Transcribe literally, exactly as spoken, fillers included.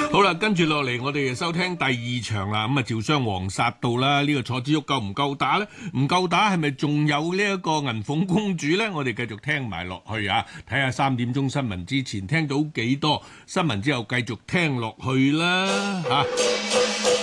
好啦，跟住落嚟，我哋就收聽第二場啦。咁啊，趙雙黃殺到啦，呢個楚子玉夠唔夠打呢？唔夠打，係咪仲有呢一個銀鳳公主呢？我哋繼續聽埋落去啊，睇下三點鐘新聞之前聽到幾多新聞之後，繼續聽落去啦嚇。